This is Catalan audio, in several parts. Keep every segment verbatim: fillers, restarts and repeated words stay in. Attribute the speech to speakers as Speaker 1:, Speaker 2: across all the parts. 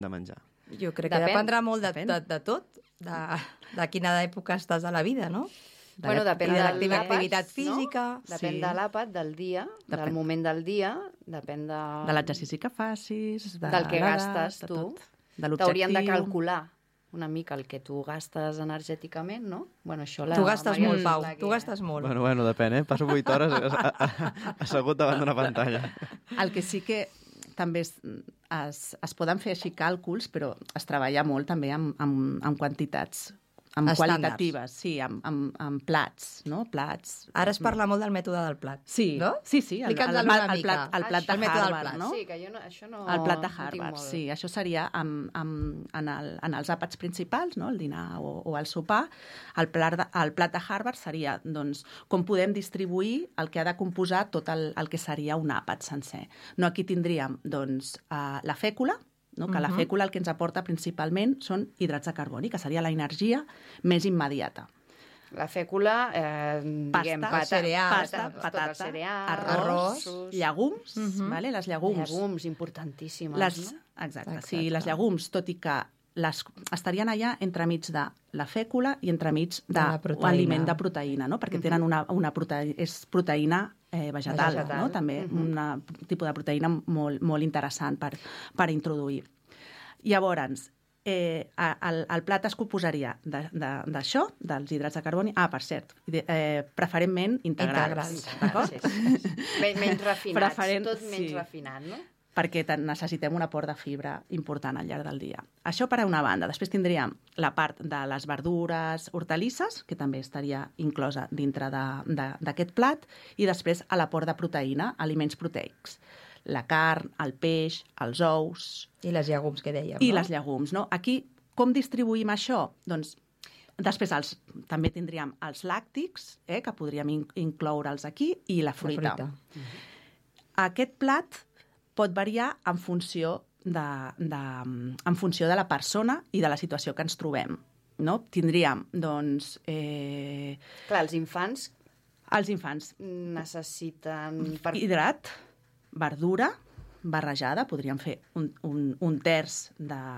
Speaker 1: de menjar?
Speaker 2: Jo crec que
Speaker 3: Depèn.
Speaker 2: dependrà molt de,
Speaker 3: Depèn.
Speaker 2: de, de tot, de, de quina època estàs a la vida, no? De
Speaker 3: Bueno,
Speaker 2: la-
Speaker 3: depèn
Speaker 2: i de
Speaker 3: del
Speaker 2: l'activitat
Speaker 3: àpat,
Speaker 2: física.
Speaker 3: No? Depèn
Speaker 1: Sí.
Speaker 3: de l'àpat, del dia,
Speaker 4: Depèn.
Speaker 3: del moment del dia, depèn de...
Speaker 4: De l'exercici que facis, de
Speaker 3: del que
Speaker 4: l'edat,
Speaker 3: gastes
Speaker 4: de
Speaker 3: tu.
Speaker 4: tot, de l'objectiu.
Speaker 3: T'haurien de calcular una mica el que tu gastes energèticament, no? Bueno, això la
Speaker 2: Tu gastes
Speaker 3: Maria
Speaker 2: molt,
Speaker 3: és
Speaker 2: Pau,
Speaker 3: la que-
Speaker 2: tu gastes molt.
Speaker 1: Bueno, bueno, depèn, eh? Passo vuit hores assegut davant d'una pantalla.
Speaker 4: El que sí que també es, es, es poden fer així càlculs, però es treballa molt també amb, amb, amb quantitats, amb
Speaker 2: Estàndards.
Speaker 4: qualitatives, sí, amb, amb, amb plats, no? Plats.
Speaker 2: Ara es parla molt del mètode del plat.
Speaker 4: Sí,
Speaker 2: no?
Speaker 4: sí, sí, el, el,
Speaker 2: Explica'ns-lo
Speaker 4: el,
Speaker 2: una
Speaker 4: el,
Speaker 2: mica.
Speaker 4: plat, el plat
Speaker 3: Això,
Speaker 4: de
Speaker 2: el mètode del
Speaker 4: Harvard,
Speaker 2: plat,
Speaker 4: no?
Speaker 3: Sí, que jo no, això no...
Speaker 4: El plat de
Speaker 3: no tinc
Speaker 4: Harvard,
Speaker 3: molt.
Speaker 4: sí. Això seria amb, amb, en, el, en els àpats principals, no? El dinar o, o el sopar. El plat, de, el plat de Harvard seria doncs, com podem distribuir el que ha de composar tot el, el que seria un àpat sencer. No, aquí tindríem doncs, uh, la fècula, no? Que uh -huh. la fècula el que ens aporta principalment són hidrats de carboni, que seria la energia més immediata.
Speaker 3: La fècula, eh, diguem,
Speaker 4: Pasta,
Speaker 3: pata,
Speaker 2: cereals,
Speaker 4: pasta,
Speaker 3: tot el
Speaker 4: patata,
Speaker 3: cereal,
Speaker 4: arròs,
Speaker 3: arrossos,
Speaker 4: llegums, uh -huh. vale? Les llegums.
Speaker 3: llegums importantíssimes,
Speaker 4: Les,
Speaker 3: no?
Speaker 4: exacte,
Speaker 2: Exacte.
Speaker 4: sí, les llegums, tot i que les, estarien allà entremig de la fècula i entremig
Speaker 2: De la proteïna.
Speaker 4: d'aliment de proteïna, no? Perquè tenen una, una proteïna, és proteïna eh, vegetal,
Speaker 3: Vegetal.
Speaker 4: no? També
Speaker 3: Mhm.
Speaker 4: un tipus de proteïna molt, molt interessant per, per introduir. Llavors, eh, el, el plat es composaria d'això, de, de, dels hidrats de carboni. Ah, per cert, eh, preferentment integrals.
Speaker 2: Integrals.
Speaker 4: D'acord?
Speaker 3: Sí, sí, sí. Men- Menys refinats,
Speaker 4: Preferent-
Speaker 3: tot menys
Speaker 4: sí.
Speaker 3: refinat, no?
Speaker 4: Perquè te- necessitem un aport de fibra important al llarg del dia. Això per a una banda. Després tindríem la part de les verdures, hortalisses, que també estaria inclosa dintre d'aquest plat, i després a l'aport de proteïna, aliments proteics. La carn, el peix, els ous
Speaker 2: I les llegums que dèiem,
Speaker 4: i
Speaker 2: no?
Speaker 4: les llegums. No? Aquí, com distribuïm això? Doncs després els, també tindríem els làctics, eh, que podríem in incloure'ls aquí, i la fruita.
Speaker 2: La fruita.
Speaker 4: Aquest plat pot variar en funció de, de, en funció de la persona i de la situació que ens trobem. No? Tindríem, doncs, eh,
Speaker 3: Clar, els infants
Speaker 4: els infants
Speaker 3: necessiten... Per...
Speaker 4: hidrat, verdura, barrejada, podríem fer un, un, un terç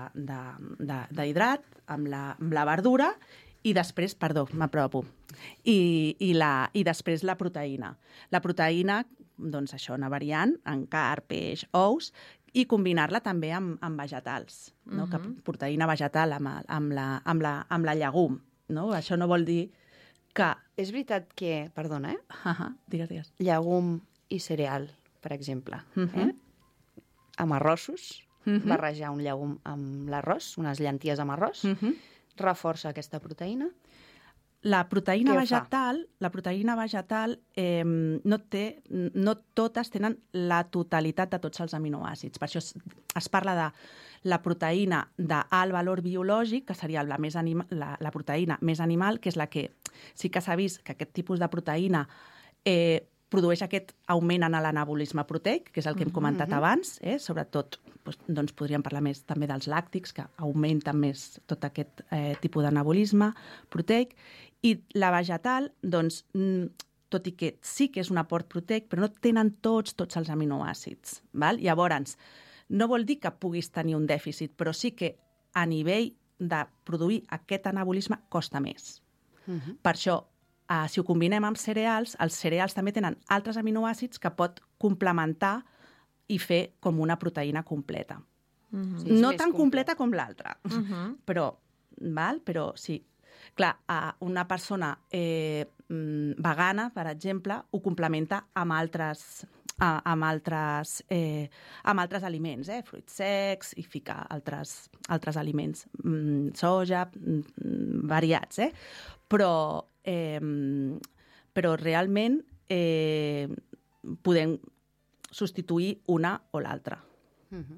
Speaker 4: d'hidrat amb, la, amb la verdura i després, perdó, m'apropo, i, i, la, i després la proteïna. La proteïna, doncs això, anar variant en carn, peix, ous, i combinar-la també amb, amb vegetals, no? Uh -huh. Que proteïna vegetal amb, el- amb, la, amb, la, amb la llegum. No? Això no vol dir que...
Speaker 3: És veritat que, perdona, eh?
Speaker 4: Uh -huh, digues, digues.
Speaker 3: Llegum i cereal, per exemple,
Speaker 4: Mhm.
Speaker 3: eh? Amb arrossos,
Speaker 4: Mhm.
Speaker 3: barrejar un llegum amb l'arròs, unes llenties amb arròs,
Speaker 4: Uh -huh.
Speaker 3: reforça aquesta proteïna.
Speaker 4: La proteïna
Speaker 3: Què fa?
Speaker 4: vegetal, la proteïna vegetal eh, no té, no totes tenen la totalitat de tots els aminoàcids. Per això es, es parla de la proteïna d'alt valor biològic, que seria la, més anima, la, la proteïna més animal, que és la que sí que s'ha vist que aquest tipus de proteïna eh, produeix aquest augment en l'anabolisme proteic, que és el que hem comentat
Speaker 3: Mhm.
Speaker 4: abans, eh? Sobretot doncs, doncs podríem parlar més també dels làctics, que augmenten més tot aquest eh, tipus d'anabolisme proteic, i la vegetal, doncs, mm, tot i que sí que és un aport proteic, però no tenen tots, tots els aminoàcids. Val? Llavors, no vol dir que puguis tenir un dèficit, però sí que a nivell de produir aquest anabolisme costa més.
Speaker 3: Mhm.
Speaker 4: Per això, eh, si ho combinem amb cereals, els cereals també tenen altres aminoàcids que pot complementar i fer com una proteïna completa.
Speaker 2: Uh -huh.
Speaker 3: Sí, és
Speaker 4: No
Speaker 3: més
Speaker 4: tan
Speaker 3: complet.
Speaker 4: completa com l'altra,
Speaker 2: Uh -huh.
Speaker 4: però, val? Però sí. Clar, una persona eh, vegana, per exemple, ho complementa amb altres, amb altres, eh, amb altres aliments, eh? Fruits secs, i ficar altres, altres aliments, mm, soja, mm, variats, eh? Però, eh, però realment eh, podem substituir una o l'altra.
Speaker 3: Mhm.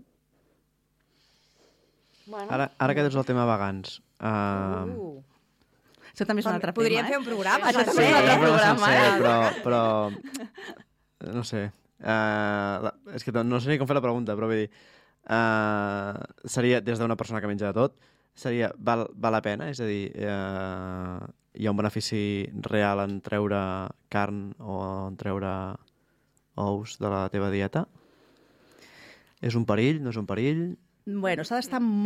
Speaker 3: Bueno,
Speaker 1: Ara, ara que dius el tema vegans... Uh,
Speaker 3: uh,
Speaker 4: Això també és un altre
Speaker 2: Podríem
Speaker 4: tema,
Speaker 2: fer
Speaker 4: eh?
Speaker 2: un programa.
Speaker 4: Això
Speaker 2: sencer.
Speaker 4: també és un altre
Speaker 1: no,
Speaker 4: programa,
Speaker 1: sencer,
Speaker 4: eh?
Speaker 1: però, però... No sé. Uh, és que no sé ni com fer la pregunta, però vull dir... Uh, seria, des d'una persona que menja de tot, seria, val, val la pena? És a dir, uh, hi ha un benefici real en treure carn o en treure ous de la teva dieta? És un perill? No és un perill?
Speaker 4: Bueno, s'ha d'estar